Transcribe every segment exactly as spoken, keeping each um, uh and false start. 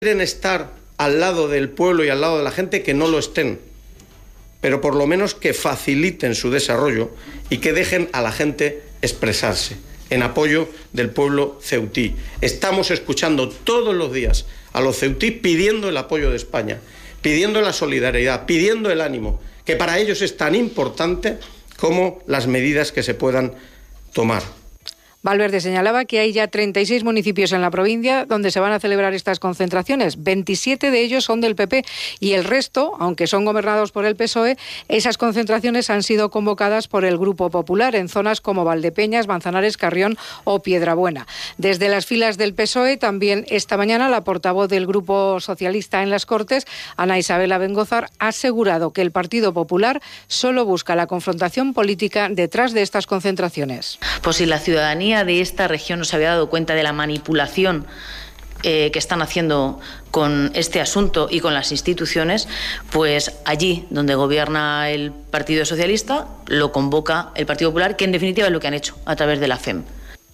quieren estar al lado del pueblo y al lado de la gente, que no lo estén, pero por lo menos que faciliten su desarrollo y que dejen a la gente expresarse en apoyo del pueblo ceutí. Estamos escuchando todos los días a los ceutí pidiendo el apoyo de España, pidiendo la solidaridad, pidiendo el ánimo, que para ellos es tan importante como las medidas que se puedan tomar. Valverde señalaba que hay ya treinta y seis municipios en la provincia donde se van a celebrar estas concentraciones. veintisiete de ellos son del P P y el resto, aunque son gobernados por el P S O E, esas concentraciones han sido convocadas por el Grupo Popular en zonas como Valdepeñas, Manzanares, Carrión o Piedrabuena. Desde las filas del P S O E, también esta mañana la portavoz del Grupo Socialista en las Cortes, Ana Isabel Abengozar, ha asegurado que el Partido Popular solo busca la confrontación política detrás de estas concentraciones. Pues si la ciudadanía de esta región no se había dado cuenta de la manipulación eh, que están haciendo con este asunto y con las instituciones, pues allí donde gobierna el Partido Socialista lo convoca el Partido Popular, que en definitiva es lo que han hecho a través de la F E M.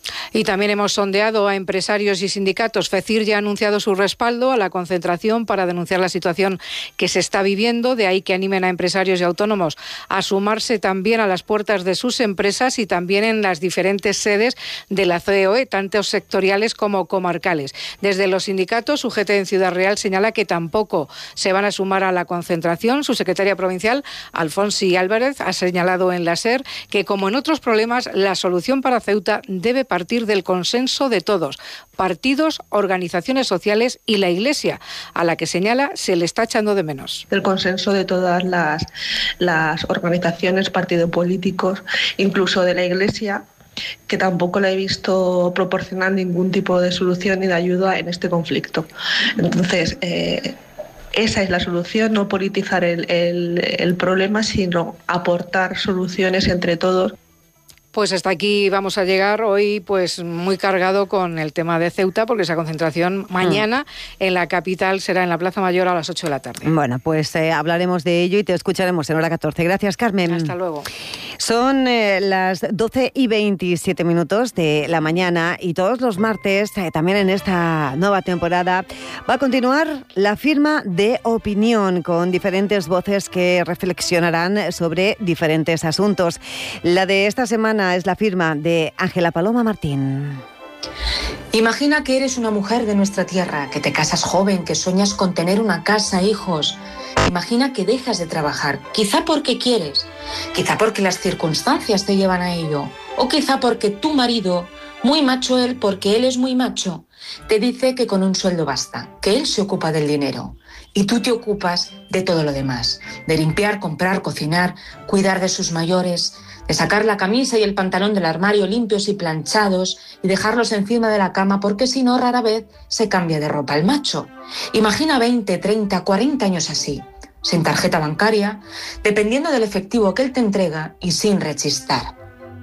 Y también hemos sondeado a empresarios y sindicatos. FECIR ya ha anunciado su respaldo a la concentración para denunciar la situación que se está viviendo. De ahí que animen a empresarios y autónomos a sumarse también a las puertas de sus empresas y también en las diferentes sedes de la C O E, tanto sectoriales como comarcales. Desde los sindicatos, U G T en Ciudad Real señala que tampoco se van a sumar a la concentración. Su secretaria provincial, Alfonsi Álvarez, ha señalado en la SER que, como en otros problemas, la solución para Ceuta debe partir del consenso de todos, partidos, organizaciones sociales y la Iglesia, a la que señala se le está echando de menos. El consenso de todas las, las organizaciones, partidos políticos, incluso de la Iglesia, que tampoco la he visto proporcionar ningún tipo de solución ni de ayuda en este conflicto. Entonces, eh, esa es la solución, no politizar el, el, el problema, sino aportar soluciones entre todos. Pues hasta aquí vamos a llegar hoy, pues muy cargado con el tema de Ceuta, porque esa concentración mañana mm. en la capital será en la Plaza Mayor a las ocho de la tarde. Bueno, pues eh, hablaremos de ello y te escucharemos en hora catorce. Gracias, Carmen. Hasta luego. Son eh, las doce y veintisiete minutos de la mañana y todos los martes, eh, también en esta nueva temporada, va a continuar la firma de opinión con diferentes voces que reflexionarán sobre diferentes asuntos. La de esta semana es la firma de Ángela Paloma Martín. Imagina que eres una mujer de nuestra tierra, que te casas joven, que sueñas con tener una casa, hijos. Imagina que dejas de trabajar, quizá porque quieres, quizá porque las circunstancias te llevan a ello, o quizá porque tu marido, muy macho él, porque él es muy macho, te dice que con un sueldo basta, que él se ocupa del dinero. Y tú te ocupas de todo lo demás, de limpiar, comprar, cocinar, cuidar de sus mayores, de sacar la camisa y el pantalón del armario limpios y planchados y dejarlos encima de la cama, porque si no, rara vez se cambia de ropa el macho. Imagina veinte, treinta, cuarenta años así, sin tarjeta bancaria, dependiendo del efectivo que él te entrega y sin rechistar.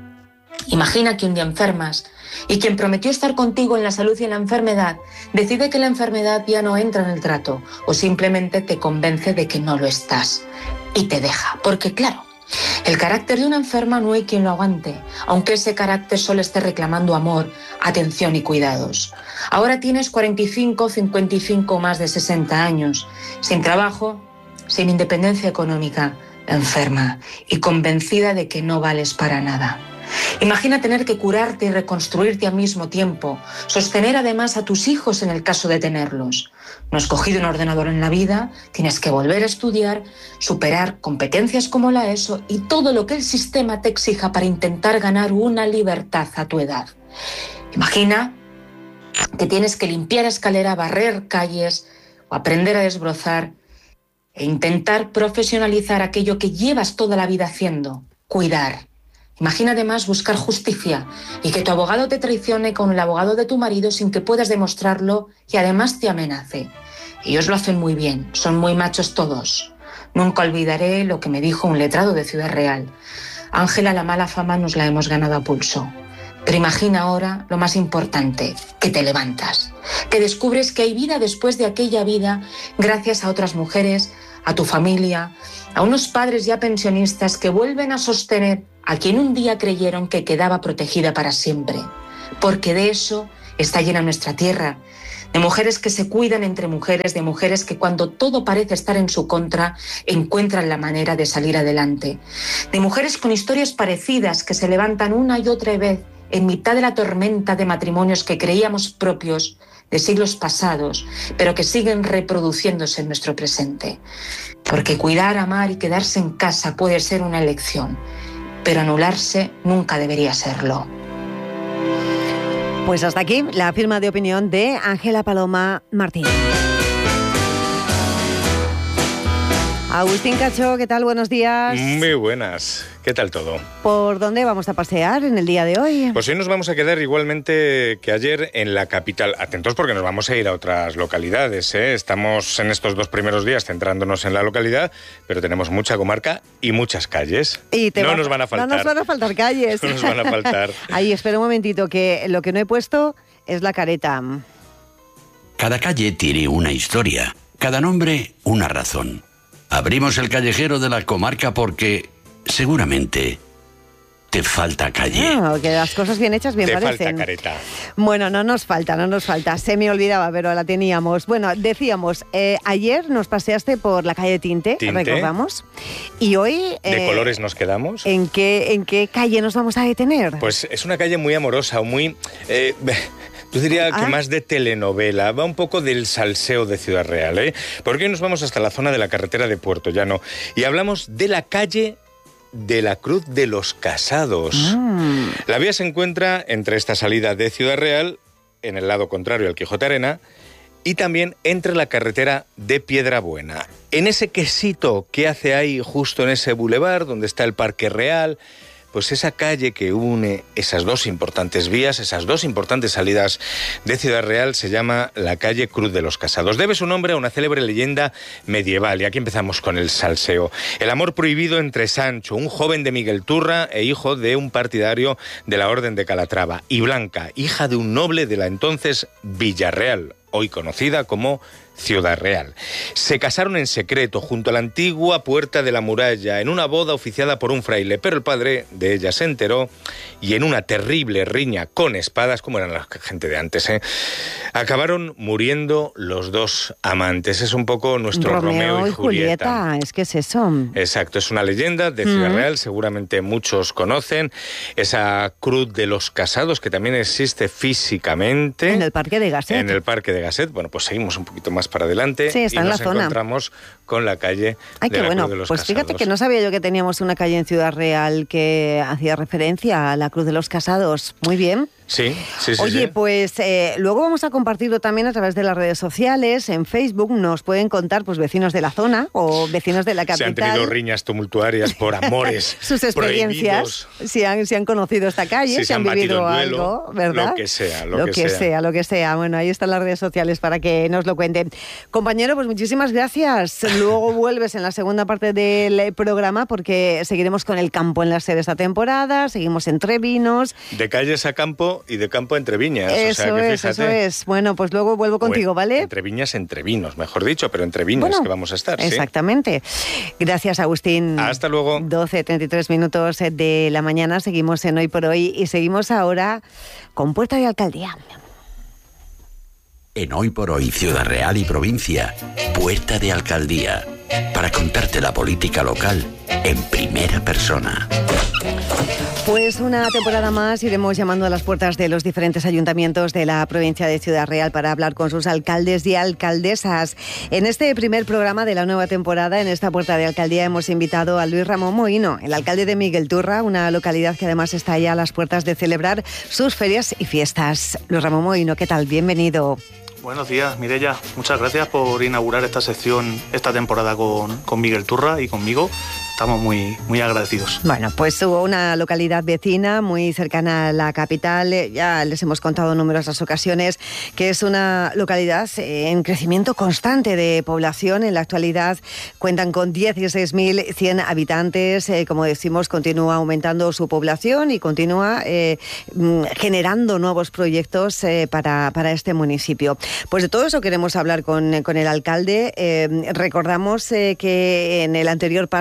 Imagina que un día enfermas y quien prometió estar contigo en la salud y en la enfermedad decide que la enfermedad ya no entra en el trato o simplemente te convence de que no lo estás y te deja, porque claro, el carácter de una enferma no hay quien lo aguante, aunque ese carácter solo esté reclamando amor, atención y cuidados. Ahora tienes cuarenta y cinco, cincuenta y cinco o más de sesenta años, sin trabajo, sin independencia económica, enferma y convencida de que no vales para nada. Imagina tener que curarte y reconstruirte al mismo tiempo, sostener además a tus hijos en el caso de tenerlos. No has cogido un ordenador en la vida, tienes que volver a estudiar, superar competencias como la ESO y todo lo que el sistema te exija para intentar ganar una libertad a tu edad. Imagina que tienes que limpiar escalera, barrer calles o aprender a desbrozar e intentar profesionalizar aquello que llevas toda la vida haciendo, cuidar. Imagina además buscar justicia y que tu abogado te traicione con el abogado de tu marido sin que puedas demostrarlo y además te amenace. Ellos lo hacen muy bien, son muy machos todos. Nunca olvidaré lo que me dijo un letrado de Ciudad Real. Ángela, la mala fama nos la hemos ganado a pulso. Pero imagina ahora lo más importante, que te levantas, que descubres que hay vida después de aquella vida gracias a otras mujeres, a tu familia, a unos padres ya pensionistas que vuelven a sostener a quien un día creyeron que quedaba protegida para siempre. Porque de eso está llena nuestra tierra, de mujeres que se cuidan entre mujeres, de mujeres que cuando todo parece estar en su contra, encuentran la manera de salir adelante, de mujeres con historias parecidas que se levantan una y otra vez en mitad de la tormenta de matrimonios que creíamos propios de siglos pasados, pero que siguen reproduciéndose en nuestro presente. Porque cuidar, amar y quedarse en casa puede ser una elección, pero anularse nunca debería serlo. Pues hasta aquí la firma de opinión de Ángela Paloma Martín. Agustín Cacho, ¿qué tal? Buenos días. Muy buenas. ¿Qué tal todo? ¿Por dónde vamos a pasear en el día de hoy? Pues hoy nos vamos a quedar igualmente que ayer en la capital. Atentos porque nos vamos a ir a otras localidades, ¿eh? Estamos en estos dos primeros días centrándonos en la localidad, pero tenemos mucha comarca y muchas calles. Y te no va... nos van a faltar. No nos van a faltar calles. No nos van a faltar. Ahí, espera un momentito, que lo que no he puesto es la careta. Cada calle tiene una historia, cada nombre una razón. Abrimos el callejero de la comarca porque seguramente te falta calle. Ah, que las cosas bien hechas bien te parecen. Te falta careta. Bueno, no nos falta, no nos falta. Se me olvidaba, pero la teníamos. Bueno, decíamos, eh, ayer nos paseaste por la calle Tinte, Tinte. recordamos. Y hoy... ¿De eh, colores nos quedamos? ¿en qué, ¿En qué calle nos vamos a detener? Pues es una calle muy amorosa, muy... Eh, Yo diría que ah. más de telenovela, va un poco del salseo de Ciudad Real, ¿eh? Porque hoy nos vamos hasta la zona de la carretera de Puerto Llano y hablamos de la calle de la Cruz de los Casados. Mm. La vía se encuentra entre esta salida de Ciudad Real, en el lado contrario al Quijote Arena, y también entre la carretera de Piedrabuena. En ese quesito que hace ahí, justo en ese bulevar donde está el Parque Real, pues esa calle que une esas dos importantes vías, esas dos importantes salidas de Ciudad Real, se llama la calle Cruz de los Casados. Debe su nombre a una célebre leyenda medieval, y aquí empezamos con el salseo. El amor prohibido entre Sancho, un joven de Miguel Turra e hijo de un partidario de la Orden de Calatrava, y Blanca, hija de un noble de la entonces Villarreal, hoy conocida como Ciudad Real. Se casaron en secreto junto a la antigua Puerta de la Muralla en una boda oficiada por un fraile, pero el padre de ella se enteró y en una terrible riña con espadas, como eran la gente de antes, ¿eh? acabaron muriendo los dos amantes. Es un poco nuestro Romeo, Romeo y Julieta. Julieta. Es que es eso. Exacto, es una leyenda de Ciudad Mm. Real, seguramente muchos conocen esa Cruz de los Casados que también existe físicamente. En el Parque de Gasset. En el Parque de Gasset. Bueno, pues seguimos un poquito más para adelante. Sí, está y en nos la zona. encontramos con la calle Ay, de qué la bueno. Cruz de los Pues Casados. fíjate que no sabía yo que teníamos una calle en Ciudad Real que hacía referencia a la Cruz de los Casados. Muy bien. Sí, sí, sí. Oye, sí. pues eh, luego vamos a compartirlo también a través de las redes sociales. En Facebook nos pueden contar pues vecinos de la zona o vecinos de la capital. Se han tenido riñas tumultuarias por amores sus experiencias, si han, si han conocido esta calle, si si han, han vivido duelo, algo, ¿verdad? Lo que sea, lo, lo que, que sea. sea, lo que sea. Bueno, ahí están las redes sociales para que nos lo cuenten. Compañero, pues muchísimas gracias. Luego vuelves en la segunda parte del programa porque seguiremos con el campo en la serie esta temporada, seguimos entre vinos. De calles a campo y de campo entre viñas. Eso o sea, que es, fíjate, eso es. Bueno, pues luego vuelvo contigo, bueno, ¿vale? Entre viñas, entre vinos, mejor dicho, pero entre viñas Bueno, que vamos a estar. Exactamente. ¿sí? Gracias, Agustín. Hasta luego. doce treinta y tres minutos de la mañana. Seguimos en Hoy por Hoy y seguimos ahora con Puerta de Alcaldía. En Hoy por Hoy, Ciudad Real y Provincia, Puerta de Alcaldía, para contarte la política local en primera persona. Pues una temporada más iremos llamando a las puertas de los diferentes ayuntamientos de la provincia de Ciudad Real para hablar con sus alcaldes y alcaldesas. En este primer programa de la nueva temporada, en esta Puerta de Alcaldía, hemos invitado a Luis Ramón Mohino, el alcalde de Miguel Turra, una localidad que además está ya a las puertas de celebrar sus ferias y fiestas. Luis Ramón Mohino, ¿qué tal? Bienvenido. Buenos días, Mireia. Muchas gracias por inaugurar esta sección, esta temporada con, con Miguel Turra y conmigo. Estamos muy, muy agradecidos. Bueno, pues hubo una localidad vecina muy cercana a la capital. Ya les hemos contado en numerosas ocasiones que es una localidad en crecimiento constante de población. En la actualidad cuentan con dieciséis mil cien habitantes. Eh, como decimos, continúa aumentando su población y continúa eh, generando nuevos proyectos eh, para, para este municipio. Pues de todo eso queremos hablar con, con el alcalde. Eh, recordamos eh, que en el anterior paso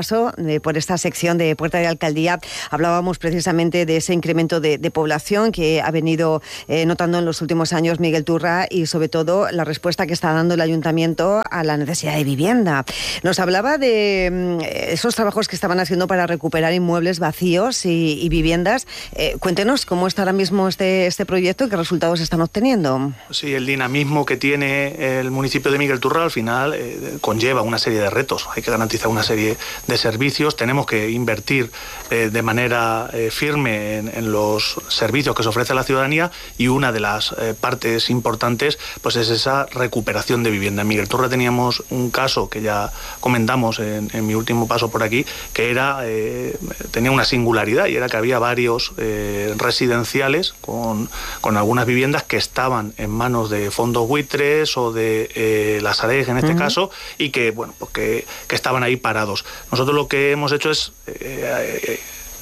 eh, por esta sección de Puerta de Alcaldía, hablábamos precisamente de ese incremento de, de población que ha venido eh, notando en los últimos años Miguel Turra y sobre todo la respuesta que está dando el Ayuntamiento a la necesidad de vivienda. Nos hablaba de eh, esos trabajos que estaban haciendo para recuperar inmuebles vacíos y, y viviendas. Eh, cuéntenos cómo está ahora mismo este, este proyecto y qué resultados están obteniendo. Sí, el dinamismo que tiene el municipio de Miguel Turra al final eh, conlleva una serie de retos. Hay que garantizar una serie de servicios, tenemos que invertir eh, de manera eh, firme en, en los servicios que se ofrece a la ciudadanía y una de las eh, partes importantes pues es esa recuperación de vivienda. En Miguel Turra teníamos un caso que ya comentamos en, en mi último paso por aquí, que era eh, tenía una singularidad y era que había varios eh, residenciales con, con algunas viviendas que estaban en manos de fondos buitres o de eh, la Sareb en este uh-huh. caso y que bueno pues que, que estaban ahí parados. Nosotros lo que hemos hecho es eh, eh,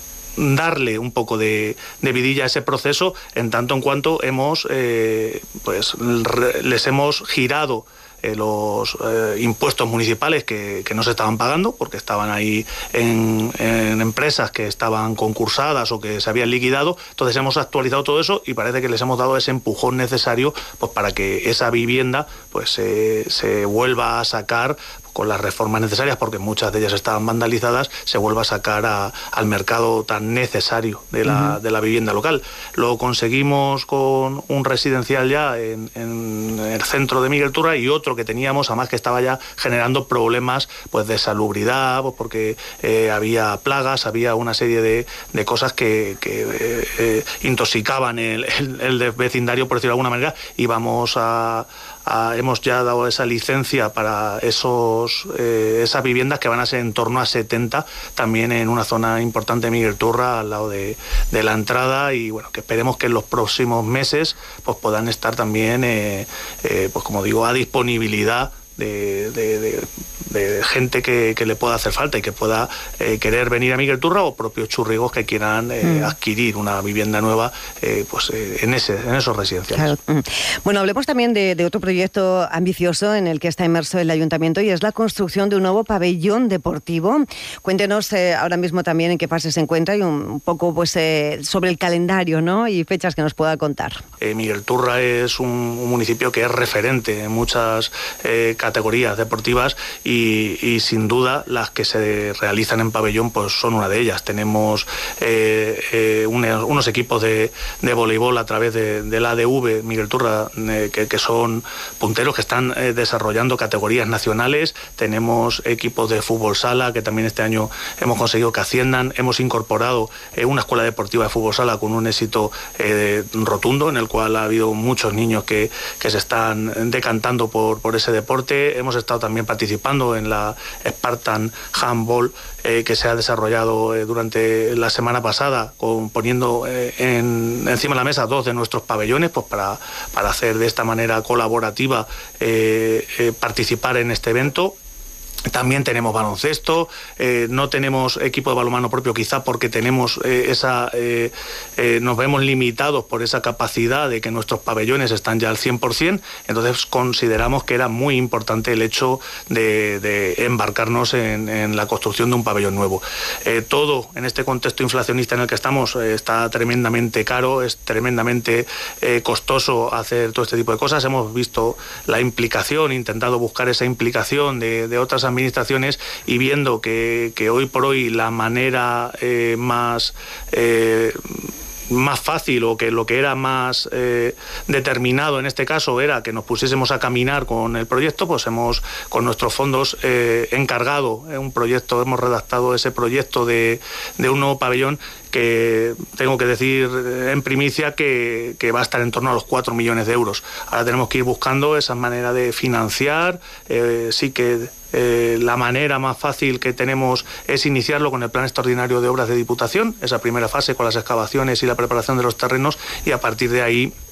darle un poco de, de vidilla a ese proceso en tanto en cuanto hemos eh, pues re, les hemos girado Eh, los eh, impuestos municipales que, que no se estaban pagando porque estaban ahí en, en empresas que estaban concursadas o que se habían liquidado. Entonces hemos actualizado todo eso y parece que les hemos dado ese empujón necesario pues para que esa vivienda pues eh, se vuelva a sacar con las reformas necesarias, porque muchas de ellas estaban vandalizadas, se vuelva a sacar a, al mercado tan necesario de la, uh-huh. de la vivienda local. Lo conseguimos con un residencial ya en, en el centro de Miguel Turra y otro que teníamos, además que estaba ya generando problemas pues de salubridad, pues porque eh, había plagas, había una serie de, de cosas que, que eh, eh, intoxicaban el, el, el vecindario, por decirlo de alguna manera, y vamos a... Ah, hemos ya dado esa licencia para esos eh, esas viviendas que van a ser en torno a setenta, también en una zona importante de Miguel Turra, al lado de, de la entrada, y bueno, que esperemos que en los próximos meses pues puedan estar también, eh, eh, pues como digo, a disponibilidad de, de, de, de gente que, que le pueda hacer falta y que pueda eh, querer venir a Miguel Turra, o propios churrigos que quieran eh, mm. adquirir una vivienda nueva eh, pues eh, en ese en esos residenciales. Claro. Bueno, hablemos también de, de otro proyecto ambicioso en el que está inmerso el Ayuntamiento, y es la construcción de un nuevo pabellón deportivo. Cuéntenos eh, ahora mismo también en qué fase se encuentra y un, un poco pues eh, sobre el calendario, ¿no?, y fechas que nos pueda contar. Eh, Miguel Turra es un, un municipio que es referente en muchas eh, categorías deportivas y, y sin duda las que se realizan en pabellón pues son una de ellas. Tenemos eh, eh, unos, unos equipos de, de voleibol a través de, de la A D V Miguel Turra eh, que, que son punteros, que están eh, desarrollando categorías nacionales. Tenemos equipos de fútbol sala que también este año hemos conseguido que asciendan. Hemos incorporado eh, una escuela deportiva de fútbol sala con un éxito eh, rotundo, en el cual ha habido muchos niños que, que se están decantando por, por ese deporte. Hemos estado también participando en la Spartan Handball eh, que se ha desarrollado eh, durante la semana pasada, con, poniendo eh, en, encima de la mesa dos de nuestros pabellones pues para, para hacer de esta manera colaborativa eh, eh, participar en este evento. También tenemos baloncesto, eh, no tenemos equipo de balonmano propio quizá porque tenemos eh, esa eh, eh, nos vemos limitados por esa capacidad de que nuestros pabellones están ya al cien por ciento, entonces consideramos que era muy importante el hecho de, de embarcarnos en, en la construcción de un pabellón nuevo. Eh, todo en este contexto inflacionista en el que estamos eh, está tremendamente caro, es tremendamente eh, costoso hacer todo este tipo de cosas. Hemos visto la implicación, intentado buscar esa implicación de, de otras administraciones, y viendo que, que hoy por hoy la manera eh, más eh, más fácil, o que lo que era más eh, determinado en este caso era que nos pusiésemos a caminar con el proyecto, pues hemos con nuestros fondos eh, encargado eh, un proyecto, hemos redactado ese proyecto de, de un nuevo pabellón que tengo que decir en primicia que, que va a estar en torno a los cuatro millones de euros. Ahora tenemos que ir buscando esa manera de financiar, eh, sí que Eh, la manera más fácil que tenemos es iniciarlo con el plan extraordinario de obras de Diputación, esa primera fase con las excavaciones y la preparación de los terrenos, y a partir de ahí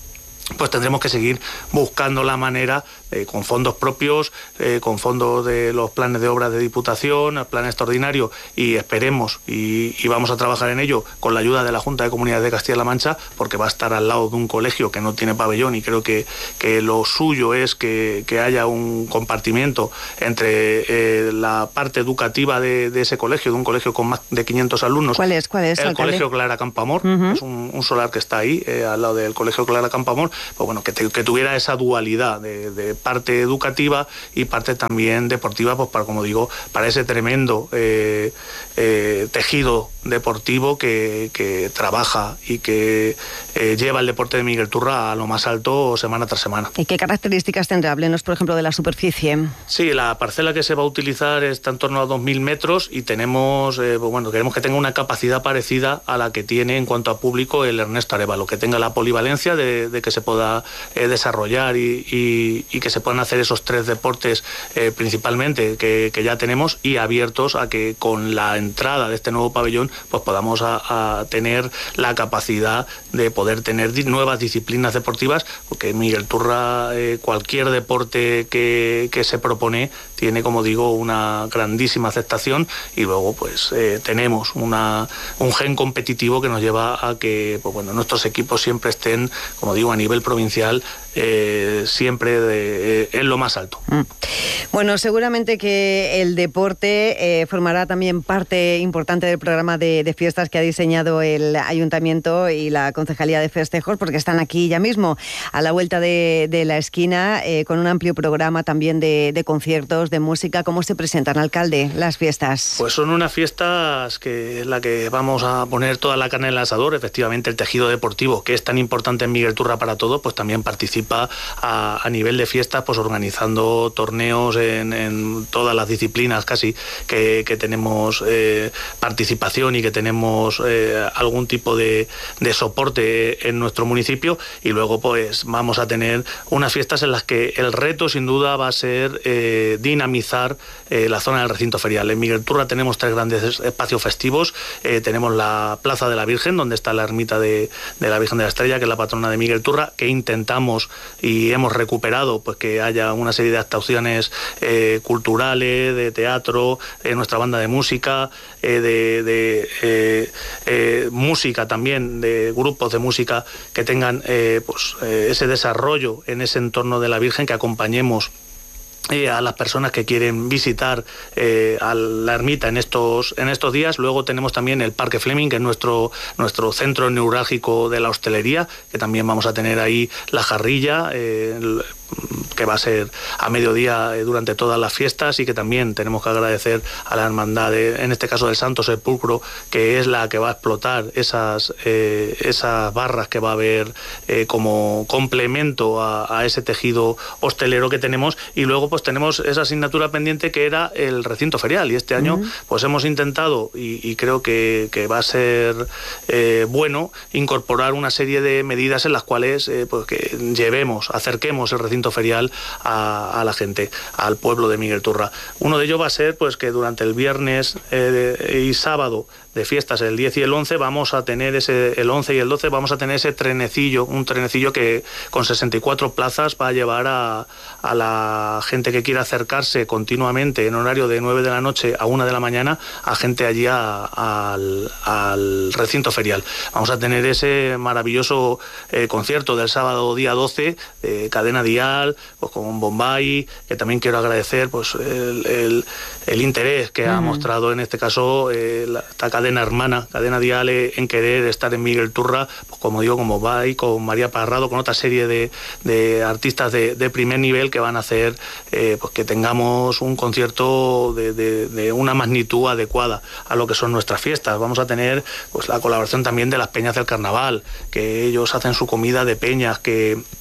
pues tendremos que seguir buscando la manera, eh, con fondos propios, eh, con fondos de los planes de obra de Diputación, el plan extraordinario, y esperemos, y, y vamos a trabajar en ello con la ayuda de la Junta de Comunidades de Castilla-La Mancha, porque va a estar al lado de un colegio que no tiene pabellón, y creo que, que lo suyo es que, que haya un compartimiento entre eh, la parte educativa de, de ese colegio, de un colegio con más de quinientos alumnos. ¿Cuál es? ¿Cuál es, el alcalde? Colegio Clara Campoamor, uh-huh. es un, un solar que está ahí, eh, al lado del Colegio Clara Campoamor, pues bueno, que, te, que tuviera esa dualidad de, de parte educativa y parte también deportiva, pues para, como digo, para ese tremendo eh, eh, tejido deportivo que, que trabaja y que eh, lleva el deporte de Miguel Turra a lo más alto semana tras semana. ¿Y qué características tendrá? Háblenos, por ejemplo, de la superficie. Sí, la parcela que se va a utilizar está en torno a dos mil metros y tenemos, eh, pues bueno, queremos que tenga una capacidad parecida a la que tiene en cuanto a público el Ernesto Arévalo, que tenga la polivalencia de, de que se pueda eh, desarrollar y, y, y que se puedan hacer esos tres deportes eh, principalmente que, que ya tenemos, y abiertos a que con la entrada de este nuevo pabellón pues podamos a, a tener la capacidad de poder tener di- nuevas disciplinas deportivas, porque Miguel Turra, eh, cualquier deporte que, que se propone tiene, como digo, una grandísima aceptación, y luego pues eh, tenemos una, un gen competitivo que nos lleva a que pues, bueno, nuestros equipos siempre estén, como digo, a nivel provincial, eh, siempre de, eh, en lo más alto. Mm. Bueno, seguramente que el deporte eh, formará también parte importante del programa de, de fiestas que ha diseñado el Ayuntamiento y la Concejalía de Festejos, porque están aquí ya mismo, a la vuelta de, de la esquina, eh, con un amplio programa también de, de conciertos, de música. ¿Cómo se presentan, alcalde, las fiestas? Pues son unas fiestas que es la que vamos a poner toda la carne en el asador. Efectivamente, el tejido deportivo, que es tan importante en Miguel Turra para todo, pues también participa a, a nivel de fiestas, pues organizando torneos en, en todas las disciplinas casi que, que tenemos eh, participación y que tenemos eh, algún tipo de, de soporte en nuestro municipio. Y luego pues vamos a tener unas fiestas en las que el reto sin duda va a ser eh, dinamizar eh, la zona del recinto ferial. En Miguel Turra tenemos tres grandes espacios festivos. Eh, tenemos la Plaza de la Virgen, donde está la ermita de, de la Virgen de la Estrella, que es la patrona de Miguel Turra, que intentamos y hemos recuperado pues que haya una serie de actuaciones eh, culturales, de teatro, eh, nuestra banda de música, eh, de, de eh, eh, música también, de grupos de música que tengan eh, pues eh, ese desarrollo en ese entorno de la Virgen, que acompañemos Eh, a las personas que quieren visitar eh, a la ermita en estos en estos días. Luego tenemos también el Parque Fleming, que es nuestro nuestro centro neurálgico de la hostelería, que también vamos a tener ahí la jarrilla, eh, el, que va a ser a mediodía eh, durante todas las fiestas, y que también tenemos que agradecer a la hermandad, de, en este caso del Santo Sepulcro, que es la que va a explotar esas eh, esas barras que va a haber eh, como complemento a, a ese tejido hostelero que tenemos. Y luego pues tenemos esa asignatura pendiente, que era el recinto ferial, y este año uh-huh. pues hemos intentado, y, y creo que, que va a ser eh, bueno, incorporar una serie de medidas en las cuales eh, pues que llevemos, acerquemos el recinto ferial a, a la gente, al pueblo de Miguel Turra. Uno de ellos va a ser pues que durante el viernes eh, y sábado de fiestas, el diez y el once, vamos a tener ese, el once y el doce, vamos a tener ese trenecillo, un trenecillo que con sesenta y cuatro plazas va a llevar a, a la gente que quiera acercarse continuamente en horario de nueve de la noche a una de la mañana, a gente allí a, a, al, al recinto ferial. Vamos a tener ese maravilloso eh, concierto del sábado día doce, eh, Cadena Dial, pues con Bombay, que también quiero agradecer pues el, el, el interés que uh-huh. ha mostrado en este caso eh, la, esta cadena hermana, Cadena Dial, eh, en querer estar en Miguel Turra, pues como digo, como Bombay, con María Parrado, con otra serie de, de artistas de, de primer nivel que van a hacer eh, pues que tengamos un concierto de, de, de una magnitud adecuada a lo que son nuestras fiestas. Vamos a tener pues la colaboración también de las peñas del carnaval, que ellos hacen su comida de peñas, que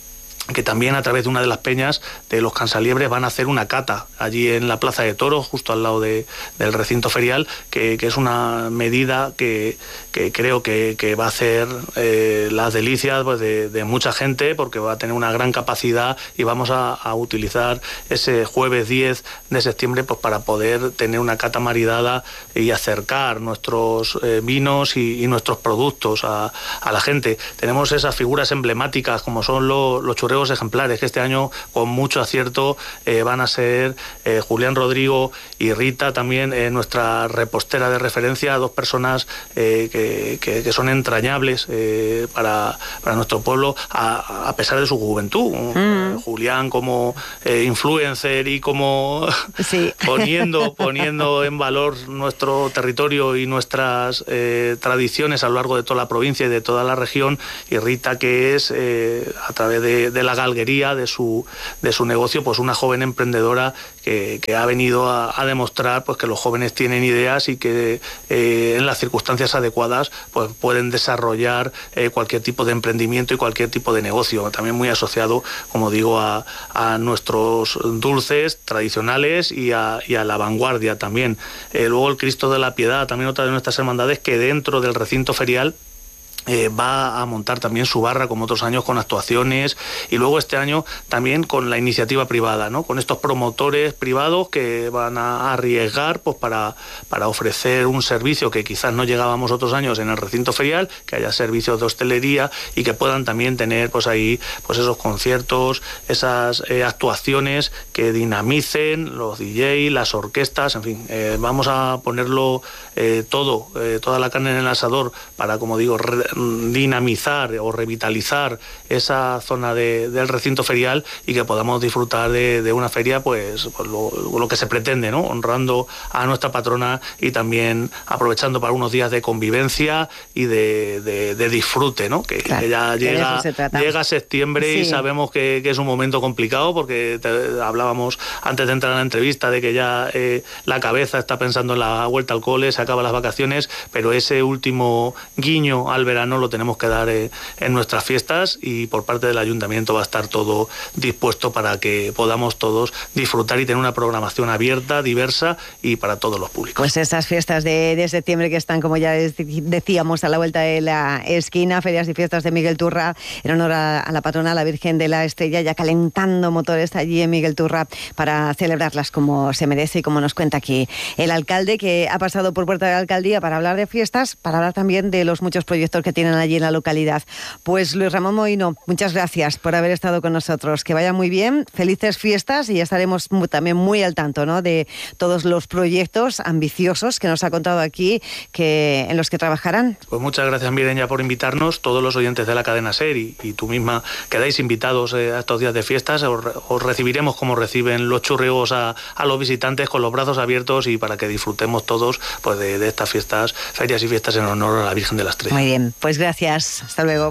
que también a través de una de las peñas de los Cansaliebres van a hacer una cata allí en la Plaza de Toros, justo al lado de, del recinto ferial, que, que es una medida que, que creo que, que va a hacer eh, las delicias pues, de, de mucha gente, porque va a tener una gran capacidad y vamos a, a utilizar ese jueves diez de septiembre pues, para poder tener una cata maridada y acercar nuestros eh, vinos y, y nuestros productos a, a la gente. Tenemos esas figuras emblemáticas como son los, los churreos ejemplares, que este año con mucho acierto eh, van a ser eh, Julián Rodrigo y Rita, también eh, nuestra repostera de referencia, dos personas eh, que, que, que son entrañables eh, para, para nuestro pueblo, a, a pesar de su juventud. Mm. Eh, Julián como eh, influencer y como sí. poniendo, poniendo en valor nuestro territorio y nuestras eh, tradiciones a lo largo de toda la provincia y de toda la región, y Rita que es eh, a través de, de la galguería de su, de su negocio, pues una joven emprendedora que, que ha venido a, a demostrar pues que los jóvenes tienen ideas y que eh, en las circunstancias adecuadas pues pueden desarrollar eh, cualquier tipo de emprendimiento y cualquier tipo de negocio, también muy asociado, como digo, a, a nuestros dulces tradicionales y a, y a la vanguardia también. Eh, luego el Cristo de la Piedad, también otra de nuestras hermandades que dentro del recinto ferial Eh, va a montar también su barra como otros años con actuaciones, y luego este año también con la iniciativa privada, ¿no? Con estos promotores privados que van a arriesgar pues para, para ofrecer un servicio que quizás no llegábamos otros años en el recinto ferial, que haya servicios de hostelería y que puedan también tener pues ahí pues esos conciertos, esas eh, actuaciones que dinamicen los D J, las orquestas, en fin, eh, vamos a ponerlo eh, todo, eh, toda la carne en el asador para, como digo, re dinamizar o revitalizar esa zona de, del recinto ferial y que podamos disfrutar de, de una feria pues, pues lo, lo que se pretende, ¿no? Honrando a nuestra patrona y también aprovechando para unos días de convivencia y de, de, de disfrute, ¿no? Que, claro, que ya llega, llega septiembre sí. y sabemos que, que es un momento complicado porque te, hablábamos antes de entrar a la entrevista de que ya eh, la cabeza está pensando en la vuelta al cole, se acaban las vacaciones, pero ese último guiño al verano lo tenemos que dar eh, en nuestras fiestas, y por parte del ayuntamiento va a estar todo dispuesto para que podamos todos disfrutar y tener una programación abierta, diversa y para todos los públicos. Pues esas fiestas de, de septiembre que están, como ya decíamos, a la vuelta de la esquina, ferias y fiestas de Miguel Turra, en honor a, a la patrona, la Virgen de la Estrella, ya calentando motores allí en Miguel Turra para celebrarlas como se merece y como nos cuenta aquí el alcalde, que ha pasado por puerta de la alcaldía para hablar de fiestas, para hablar también de los muchos proyectos que tienen allí en la localidad. Pues Luis Ramón Mohino, muchas gracias por haber estado con nosotros. Que vaya muy bien, felices fiestas, y ya estaremos muy, también muy al tanto, ¿no?, de todos los proyectos ambiciosos que nos ha contado aquí, que en los que trabajarán. Pues muchas gracias, Mireia, por invitarnos. Todos los oyentes de la cadena SER y, y tú misma quedáis invitados eh, a estos días de fiestas. Os, os recibiremos como reciben los churriegos a, a los visitantes, con los brazos abiertos, y para que disfrutemos todos pues de, de estas fiestas, ferias y fiestas en honor a la Virgen de la Estrella. Muy bien, pues gracias. Hasta luego.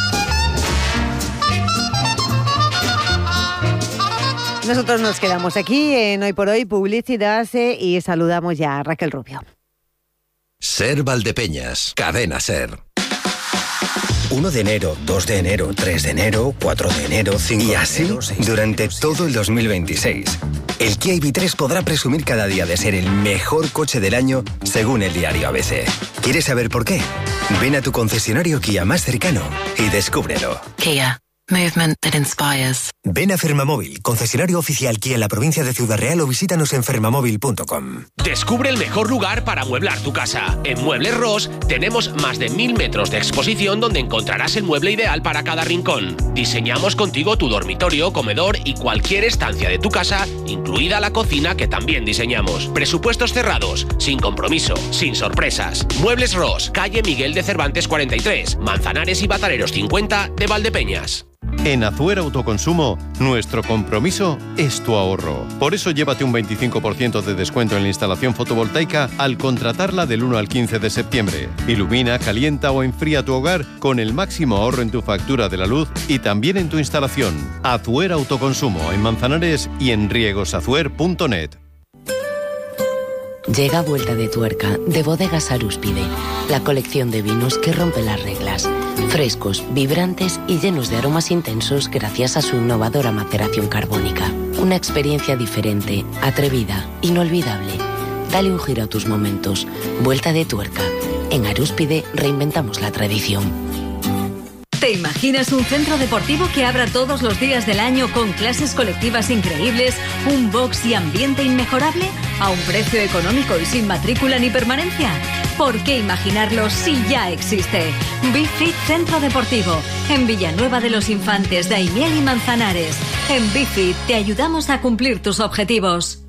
Nosotros nos quedamos aquí en Hoy por Hoy, publicidad, y saludamos ya a Raquel Rubio. SER Valdepeñas, cadena SER. uno de enero, dos de enero, tres de enero, cuatro de enero, cinco de enero... Y así durante todo el dos mil veintiséis. El Kia I V tres podrá presumir cada día de ser el mejor coche del año, según el diario A B C. ¿Quieres saber por qué? Ven a tu concesionario Kia más cercano y descúbrelo. Kia. Movement that inspires. Ven a Fermamóvil, concesionario oficial Kia en la provincia de Ciudad Real, o visítanos en fermamóvil punto com. Descubre el mejor lugar para amueblar tu casa. En Muebles Ross tenemos más de mil metros de exposición donde encontrarás el mueble ideal para cada rincón. Diseñamos contigo tu dormitorio, comedor y cualquier estancia de tu casa, incluida la cocina, que también diseñamos. Presupuestos cerrados, sin compromiso, sin sorpresas. Muebles Ross, calle Miguel de Cervantes cuarenta y tres, Manzanares y Bataneros cincuenta de Valdepeñas. En Azuer Autoconsumo, nuestro compromiso es tu ahorro. Por eso llévate un veinticinco por ciento de descuento en la instalación fotovoltaica al contratarla del uno al quince de septiembre. Ilumina, calienta o enfría tu hogar con el máximo ahorro en tu factura de la luz y también en tu instalación. Azuer Autoconsumo, en Manzanares y en riegosazuer punto net. Llega Vuelta de Tuerca de Bodegas Arúspide, la colección de vinos que rompe las reglas. Frescos, vibrantes y llenos de aromas intensos gracias a su innovadora maceración carbónica. Una experiencia diferente, atrevida, inolvidable. Dale un giro a tus momentos. Vuelta de tuerca. En Arúspide reinventamos la tradición. ¿Te imaginas un centro deportivo que abra todos los días del año con clases colectivas increíbles, un box y ambiente inmejorable? ¿A un precio económico y sin matrícula ni permanencia? ¿Por qué imaginarlo si ya existe? BeFit Centro Deportivo, en Villanueva de los Infantes, Daimiel y Manzanares. En BeFit te ayudamos a cumplir tus objetivos.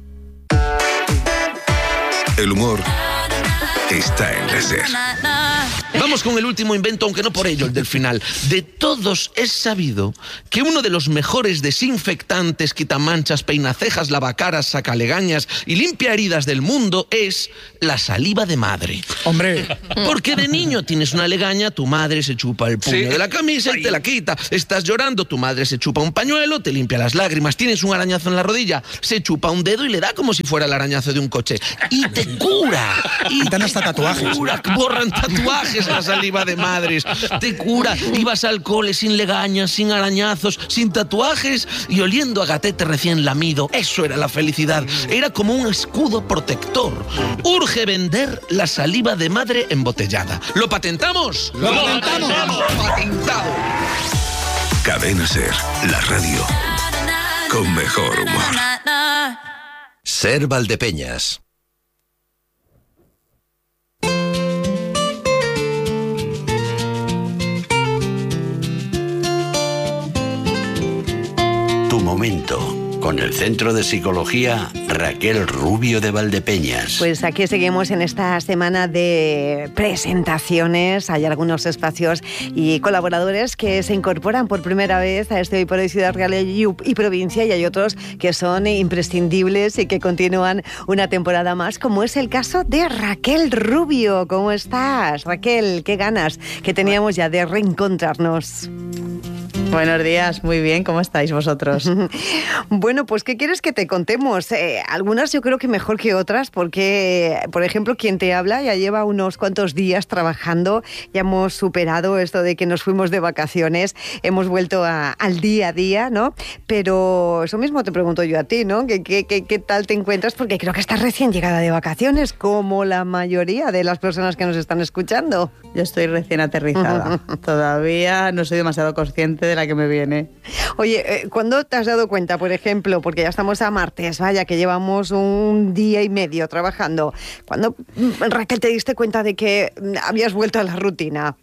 El humor está en la SER. Vamos con el último invento, aunque no por ello el del final. De todos es sabido que uno de los mejores desinfectantes, quitamanchas, peinacejas, lavacaras, sacalegañas y limpia heridas del mundo es la saliva de madre. Hombre. Porque de niño tienes una legaña, tu madre se chupa el puño Sí. de la camisa y te la quita. Estás llorando, tu madre se chupa un pañuelo, te limpia las lágrimas. Tienes un arañazo en la rodilla, se chupa un dedo y le da como si fuera el arañazo de un coche. Y te cura. Y dan hasta tatuajes. Cura, borran tatuajes la saliva de madres. Te cura. Ibas al cole sin legañas, sin arañazos, sin tatuajes y oliendo a gatete recién lamido. Eso era la felicidad. Era como un escudo protector. Urge vender la saliva de madre embotellada. ¿Lo patentamos? ¡Lo patentamos! ¡Patentado! Cadena SER, la radio con mejor humor. SER Valdepeñas. Tu momento, con el Centro de Psicología Raquel Rubio de Valdepeñas. Pues aquí seguimos en esta semana de presentaciones. Hay algunos espacios y colaboradores que se incorporan por primera vez a este Hoy por Hoy Ciudad Real y, y Provincia, y hay otros que son imprescindibles y que continúan una temporada más, como es el caso de Raquel Rubio. ¿Cómo estás, Raquel? Qué ganas que teníamos ya de reencontrarnos. Buenos días, muy bien, ¿cómo estáis vosotros? Bueno, pues ¿qué quieres que te contemos? Eh, algunas yo creo que mejor que otras, porque, por ejemplo, quien te habla ya lleva unos cuantos días trabajando, ya hemos superado esto de que nos fuimos de vacaciones, hemos vuelto a, al día a día, ¿no? Pero eso mismo te pregunto yo a ti, ¿no? ¿Qué, qué, qué, qué tal te encuentras? Porque creo que estás recién llegada de vacaciones, como la mayoría de las personas que nos están escuchando. Yo estoy recién aterrizada, todavía no soy demasiado consciente de la que me viene. Oye, ¿cuándo te has dado cuenta, por ejemplo, porque ya estamos a martes, vaya, que llevamos un día y medio trabajando, ¿cuándo, Raquel, te diste cuenta de que habías vuelto a la rutina?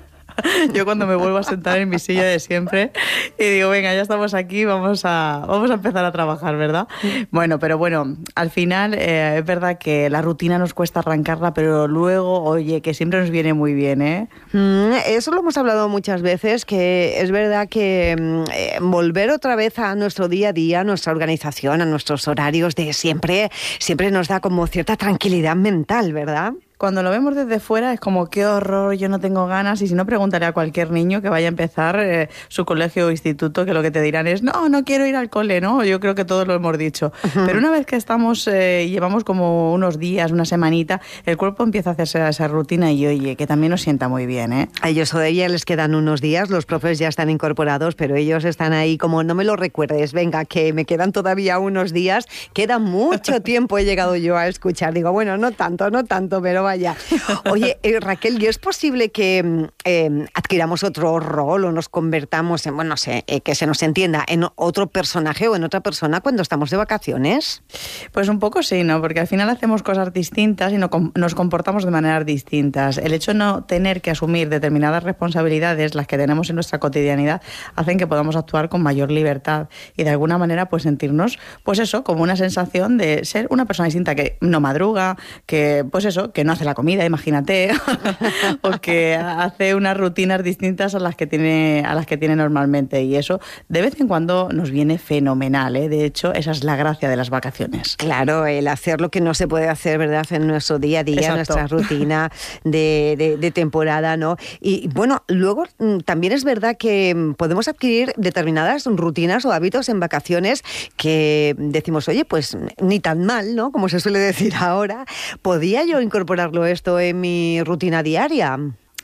Yo cuando me vuelvo a sentar en mi silla de siempre y digo, venga, ya estamos aquí, vamos a, vamos a empezar a trabajar, ¿verdad? Bueno, pero bueno, al final eh, es verdad que la rutina nos cuesta arrancarla, pero luego, oye, que siempre nos viene muy bien, ¿eh? Mm, eso lo hemos hablado muchas veces, que es verdad que eh, volver otra vez a nuestro día a día, a nuestra organización, a nuestros horarios de siempre, siempre nos da como cierta tranquilidad mental, ¿verdad? Cuando lo vemos desde fuera es como qué horror, yo no tengo ganas, y si no, preguntaré a cualquier niño que vaya a empezar eh, su colegio o instituto, que lo que te dirán es no, no quiero ir al cole, ¿no? Yo creo que todos lo hemos dicho. Uh-huh. Pero una vez que estamos, eh, llevamos como unos días, una semanita, el cuerpo empieza a hacerse esa rutina y oye, que también nos sienta muy bien, ¿eh? A ellos todavía les quedan unos días, los profes ya están incorporados, pero ellos están ahí como no me lo recuerdes, venga, que me quedan todavía unos días, queda mucho tiempo, he llegado yo a escuchar, digo, bueno, no tanto, no tanto, pero vaya. Oye, eh, Raquel, ¿y es posible que eh, adquiramos otro rol o nos convertamos en, bueno, no sé, eh, que se nos entienda, en otro personaje o en otra persona cuando estamos de vacaciones? Pues un poco sí, ¿no? Porque al final hacemos cosas distintas y no, nos comportamos de maneras distintas. El hecho de no tener que asumir determinadas responsabilidades, las que tenemos en nuestra cotidianidad, hacen que podamos actuar con mayor libertad y de alguna manera pues sentirnos, pues eso, como una sensación de ser una persona distinta, que no madruga, que pues eso, que no hace la comida, imagínate, o que hace unas rutinas distintas a las que tiene a las que tiene normalmente, y eso de vez en cuando nos viene fenomenal, ¿eh? De hecho, esa es la gracia de las vacaciones. Claro, el hacer lo que no se puede hacer, ¿verdad?, en nuestro día a día, Exacto. nuestra rutina de, de, de temporada, ¿no? Y bueno, luego también es verdad que podemos adquirir determinadas rutinas o hábitos en vacaciones que decimos, oye, pues ni tan mal, ¿no?, como se suele decir ahora, ¿podía yo incorporarlo esto en mi rutina diaria?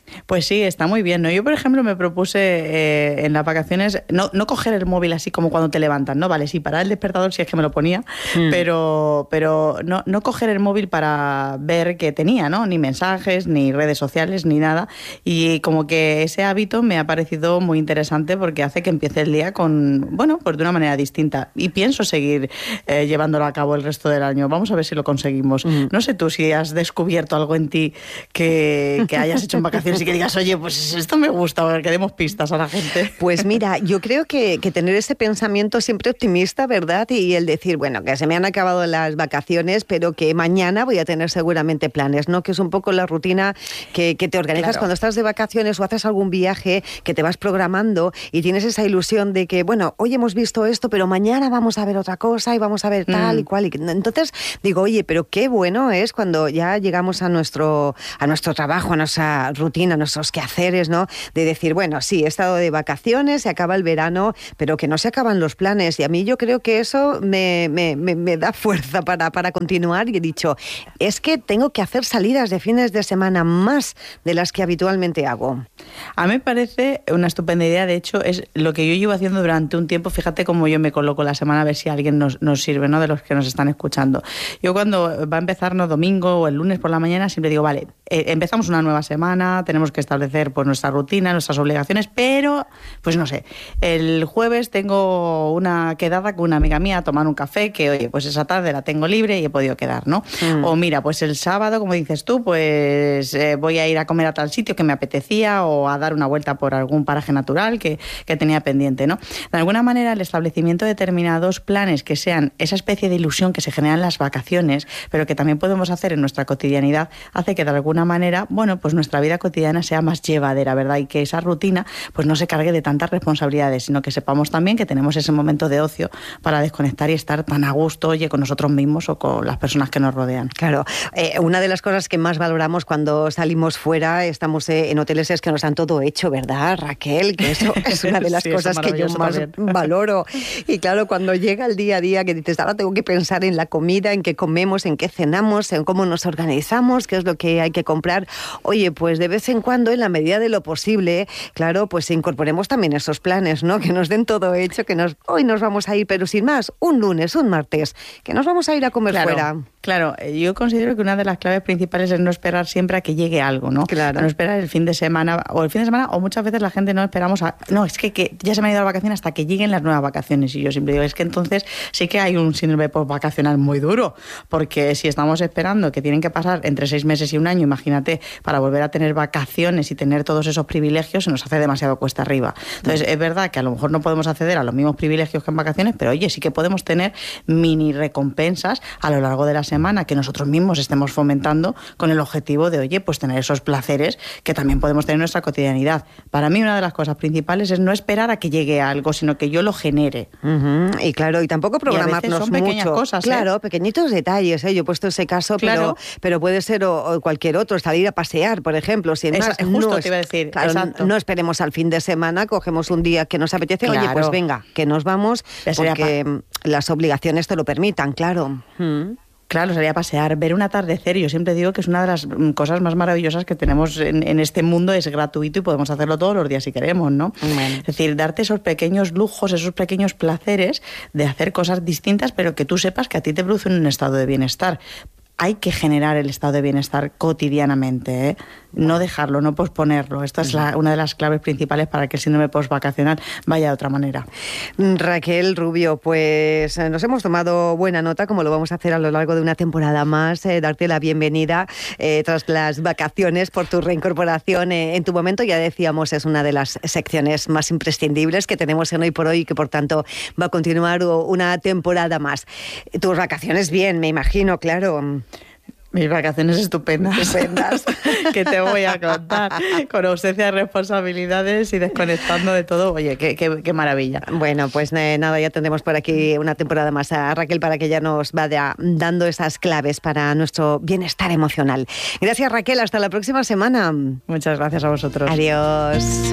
Pues sí, está muy bien, ¿no? Yo, por ejemplo, me propuse eh, en las vacaciones no, no coger el móvil así como cuando te levantas, ¿no? Vale, sí, parar el despertador si es que me lo ponía, mm. pero, pero no, no coger el móvil para ver qué tenía, ¿no? Ni mensajes, ni redes sociales, ni nada. Y como que ese hábito me ha parecido muy interesante porque hace que empiece el día con, bueno, pues de una manera distinta. Y pienso seguir eh, llevándolo a cabo el resto del año. Vamos a ver si lo conseguimos. Mm. No sé tú si has descubierto algo en ti que, que hayas hecho en vacaciones y que digas, oye, pues esto me gusta, que demos pistas a la gente. Pues mira, yo creo que, que tener ese pensamiento siempre optimista, ¿verdad? Y el decir, bueno, que se me han acabado las vacaciones, pero que mañana voy a tener seguramente planes, ¿no? Que es un poco la rutina que, que te organizas claro. Cuando estás de vacaciones o haces algún viaje, que te vas programando y tienes esa ilusión de que, bueno, hoy hemos visto esto, pero mañana vamos a ver otra cosa y vamos a ver tal mm. y cual. Y entonces digo, oye, pero qué bueno es cuando ya llegamos a nuestro, a nuestro trabajo, a nuestra rutina, a nuestros quehaceres, ¿no? De decir, bueno, sí, he estado de vacaciones, se acaba el verano, pero que no se acaban los planes. Y a mí yo creo que eso me, me, me, me da fuerza para, para continuar. Y he dicho, es que tengo que hacer salidas de fines de semana más de las que habitualmente hago. A mí me parece una estupenda idea. De hecho, es lo que yo llevo haciendo durante un tiempo. Fíjate cómo yo me coloco la semana a ver si alguien nos, nos sirve, ¿no? De los que nos están escuchando. Yo cuando va a empezarnos domingo o el lunes por la mañana siempre digo, vale, eh, empezamos una nueva semana, tenemos que establecer pues nuestra rutina, nuestras obligaciones, pero pues no sé, el jueves tengo una quedada con una amiga mía a tomar un café, que oye, pues esa tarde la tengo libre y he podido quedar, ¿no? Mm. O mira, pues el sábado, como dices tú, pues eh, voy a ir a comer a tal sitio que me apetecía o a dar una vuelta por algún paraje natural que, que tenía pendiente, ¿no? De alguna manera, el establecimiento de determinados planes que sean esa especie de ilusión que se genera en las vacaciones, pero que también podemos hacer en nuestra cotidianidad, hace que de alguna manera, bueno, pues nuestra vida cotidiana sea más llevadera, ¿verdad? Y que esa rutina pues no se cargue de tantas responsabilidades, sino que sepamos también que tenemos ese momento de ocio para desconectar y estar tan a gusto, oye, con nosotros mismos o con las personas que nos rodean. Claro, eh, una de las cosas que más valoramos cuando salimos fuera, estamos eh, en hoteles, es que nos han todo hecho, ¿verdad, Raquel? Que eso es una de las sí, cosas que yo más también valoro. Y claro, cuando llega el día a día que dices, ahora tengo que pensar en la comida, en qué comemos, en qué cenamos, en cómo nos organizamos, qué es lo que hay que comprar. Oye, pues de vez en cuando, en la medida de lo posible, claro, pues incorporemos también esos planes, ¿no? Que nos den todo hecho, que nos hoy nos vamos a ir, pero sin más, un lunes, un martes, que nos vamos a ir a comer claro, fuera. Claro, yo considero que una de las claves principales es no esperar siempre a que llegue algo, ¿no? Claro. No esperar el fin de semana, o el fin de semana, o muchas veces la gente no esperamos a... No, es que, que ya se me ha ido la vacación hasta que lleguen las nuevas vacaciones. Y yo siempre digo, es que entonces sí que hay un síndrome postvacacional muy duro, porque si estamos esperando que tienen que pasar entre seis meses y un año, imagínate, para volver a tener vacaciones y tener todos esos privilegios, se nos hace demasiado cuesta arriba. Entonces, es verdad que a lo mejor no podemos acceder a los mismos privilegios que en vacaciones, pero oye, sí que podemos tener mini recompensas a lo largo de la semana que nosotros mismos estemos fomentando con el objetivo de, oye, pues tener esos placeres que también podemos tener en nuestra cotidianidad. Para mí una de las cosas principales es no esperar a que llegue algo, sino que yo lo genere. Uh-huh. Y claro, y tampoco programarnos y a veces son pequeñas mucho. Cosas, claro, ¿eh? pequeñitos detalles, ¿eh? Yo he puesto ese caso, claro. pero, pero puede ser o, o cualquier otro, salir a pasear, por ejemplo. Sin Esa, más, justo no te iba a decir, claro, exacto. No esperemos al fin de semana, cogemos un día que nos apetece, claro. oye, pues venga, que nos vamos, porque pa- las obligaciones te lo permitan, claro. Hmm. Claro, sería pasear, ver un atardecer. Yo siempre digo que es una de las cosas más maravillosas que tenemos en, en este mundo, es gratuito y podemos hacerlo todos los días si queremos, ¿no? Bueno. Es decir, darte esos pequeños lujos, esos pequeños placeres de hacer cosas distintas, pero que tú sepas que a ti te producen un estado de bienestar. Hay que generar el estado de bienestar cotidianamente, ¿eh? No dejarlo, no posponerlo. Esta es la, una de las claves principales para que el síndrome postvacacional vaya de otra manera. Raquel Rubio, pues nos hemos tomado buena nota, como lo vamos a hacer a lo largo de una temporada más, eh, darte la bienvenida eh, tras las vacaciones por tu reincorporación eh, en tu momento. Ya decíamos, es una de las secciones más imprescindibles que tenemos en Hoy por Hoy y que por tanto va a continuar una temporada más. Tus vacaciones bien, me imagino, claro. Mis vacaciones estupendas, estupendas. Que te voy a contar, con ausencia de responsabilidades y desconectando de todo. Oye, qué, qué, qué maravilla. Bueno, pues eh, nada, ya tendremos por aquí una temporada más a Raquel para que ya nos vaya dando esas claves para nuestro bienestar emocional. Gracias, Raquel, hasta la próxima semana. Muchas gracias a vosotros. Adiós.